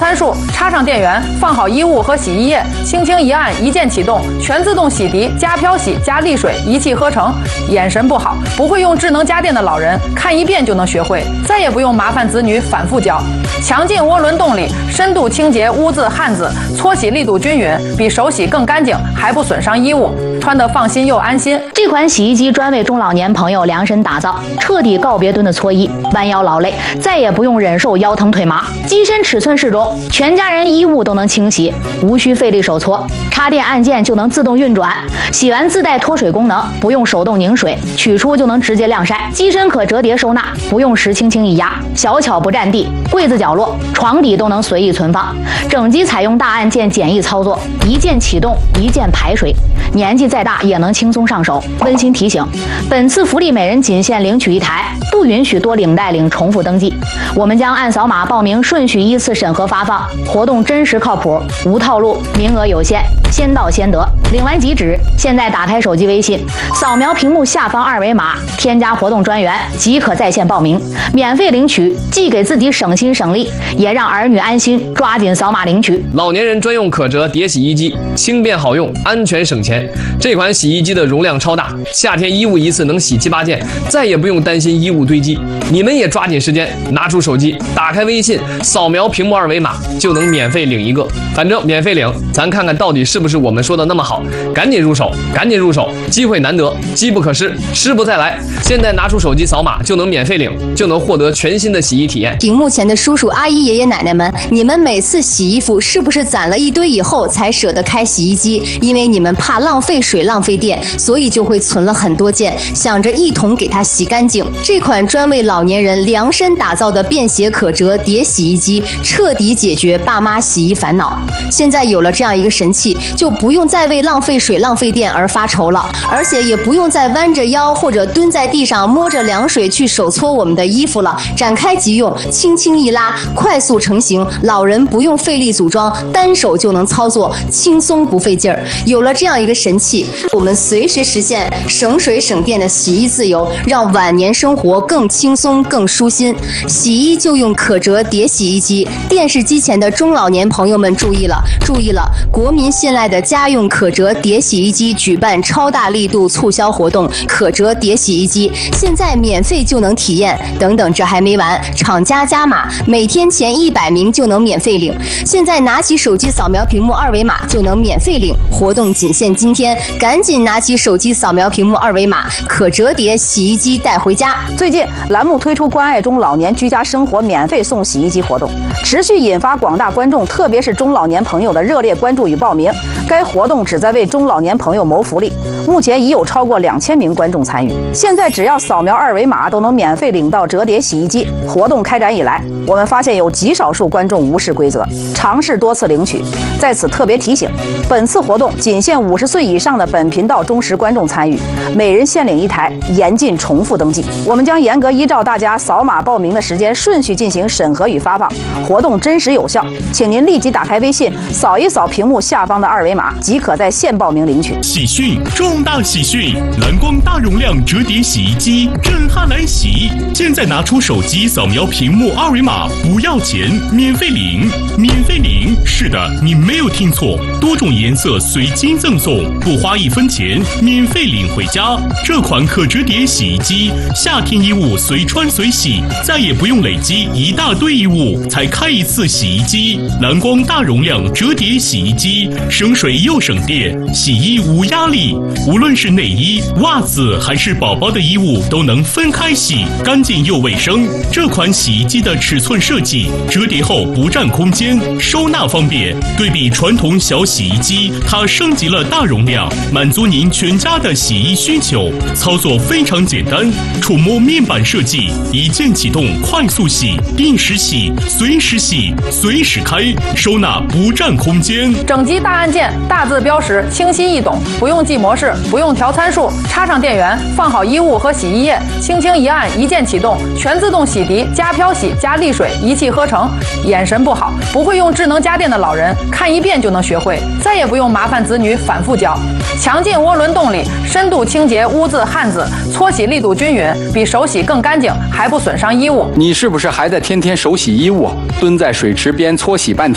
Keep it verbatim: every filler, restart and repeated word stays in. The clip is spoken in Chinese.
参数，插上电源，放好衣物和洗衣液，轻轻一按，一键启动，全自动洗涤加漂洗加沥水，一气呵成。眼神不好，不会用智能家电的老人，看一遍就能学会，再也不用麻烦子女反复教。强劲涡轮动力，深度清洁污渍汗渍，搓洗力度均匀，比手洗更干净，还不损伤衣物，穿得放心又安心。 这款洗衣机专为中老年朋友量身打造，彻底告别蹲的搓衣，弯腰劳累，再也不用忍受腰疼腿麻。机身尺寸适中，全家人衣物都能清洗，无需费力手搓，插电按键就能自动运转。洗完自带脱水功能，不用手动拧水，取出就能直接晾晒。机身可折叠收纳，不用时轻轻一压，小巧不占地，柜子角落、床底都能随意存放。整机采用大按键简易操作，一键启动，一键排水，年纪再大也能轻松上手。温馨提醒，本次福利每人仅限领取一台，不允许多领带领重复登记。我们将按扫码报名顺序依次审核发放，活动真实靠谱，无套路，名额有限，先到先得。领完即止，现在打开手机微信，扫描屏幕下方二维码，添加活动专员即可在线报名，免费领取，既给自己省心省力，也让儿女安心，抓紧扫码领取。 老年人专用可折叠洗衣机，轻便好用，安全省钱。这款洗衣机的容量超大，夏天衣物一次能洗七八件，再也不用担心衣物堆积。你们也抓紧时间，拿出手机，打开微信，扫描屏幕二维码，就能免费领一个。反正免费领，咱看看到底是不是我们说的那么好。赶紧入手，赶紧入手，机会难得，机不可失，失不再来。现在拿出手机扫码就能免费领，就能获得全新的洗衣体验。 屏幕前的叔叔阿姨爷爷奶奶们，你们每次洗衣服是不是攒了一堆以后才舍得开洗衣机？因为你们怕浪费水浪费电，所以就会存了很多件，想着一同给它洗干净。这款专为老年人量身打造的便携可折叠洗衣机，彻底解决爸妈洗衣烦恼。现在有了这样一个神器，就不用再为浪费水浪费电而发愁了，而且也不用再弯着腰或者蹲在地上摸着凉水去手搓我们的衣服了，展开即用，轻轻一拉，快速成型，老人不用费力组装，单手就能操作，轻松不费劲儿。有了这样一个神器，我们随时实现省水省电的洗衣自由，让晚年生活更轻松更舒心。洗衣就用可折叠洗衣机，电视机前的中老年朋友们注意了，注意了！国民信赖的家用可折叠洗衣机举办超大力度促销活动，可折叠洗衣机现在免费就能体验。等等，这还没完，厂家加码，每天前一百名就能免费领。现在拿起手机扫描屏幕二维码就能免费领，活动仅限今天，赶紧拿起手机扫描屏幕二维码，可折叠洗衣机带回家。 最近栏目推出关爱中老年居家生活免费送洗衣机活动，持续引发广大观众，特别是中老年朋友的热烈关注与报名。该活动旨在为中老年朋友谋福利，目前已有超过两千名观众参与。现在只要扫描二维码都能免费领到折叠洗衣机。活动开展以来，我们发现有极少数观众无视规则，尝试多次领取。在此特别提醒，本次活动仅限五十岁以上的本频道忠实观众参与，每人限领一台，严禁重复登记。我们将严格依照大家扫码报名的时间顺序进行审核与发放，活动真实有效，请您立即打开微信，扫一扫屏幕下方的二维码，即可在线报名领取。 喜讯！重大喜讯！蓝光大容量折叠洗衣机震撼来袭！现在拿出手机扫描屏幕二维码，不要钱，免费领！免费领！是的，你没有听错，多种颜色随机赠送，不花一分钱，免费领回家。这款可折叠洗衣机，夏天衣物随穿随洗，再也不用累积一大堆衣物才开一次洗衣机。蓝光大容量折叠洗衣机，省水又省电，洗衣无压力。无论是内衣、袜子还是宝宝的衣物，都能分开洗，干净又卫生。这款洗衣机的尺寸设计，折叠后不占空间，收纳方便。对比传统小洗衣机，它升级了大容量，满足您全家的洗衣需求。操作非常简单，触摸面板设计，一键启动，快速洗，定时洗，随时洗，随时开，收纳不占空间。 整机大按键，大字标识，清晰易懂，不用记模式，不用调参数，插上电源，放好衣物和洗衣液，轻轻一按，一键启动，全自动洗涤加漂洗加沥水，一气呵成。眼神不好，不会用智能家电的老人，看一遍就能学会，再也不用麻烦子女反复教。强劲涡轮动力，深度清洁污渍汗渍，搓洗力度均匀，比手洗更干净，还不损伤衣物。 你是不是还在天天手洗衣物，蹲在水池边搓洗半天？